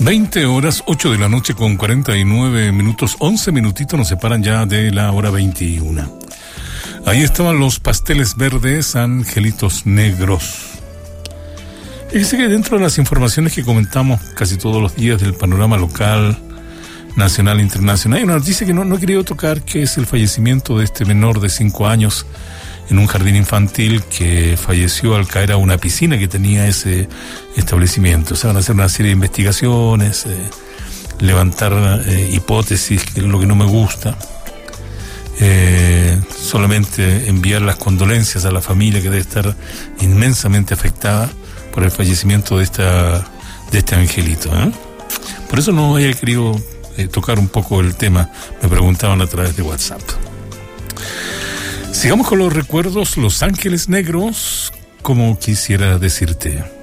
20 horas, 8 de la noche con 49 minutos, 11 minutitos nos separan ya de la hora 21. Ahí estaban los Pasteles Verdes, Angelitos Negros. Fíjese que dentro de las informaciones que comentamos casi todos los días del panorama local, nacional e internacional, hay una noticia que no he querido tocar, que es el fallecimiento de este menor de 5 años en un jardín infantil que falleció al caer a una piscina que tenía ese establecimiento. Se van a hacer una serie de investigaciones, levantar hipótesis, que es lo que no me gusta. Solamente enviar las condolencias a la familia, que debe estar inmensamente afectada por el fallecimiento de este angelito, ¿eh? Por eso no he querido tocar un poco el tema, me preguntaban a través de WhatsApp. Sigamos con los recuerdos, Los Ángeles Negros, como quisiera decirte.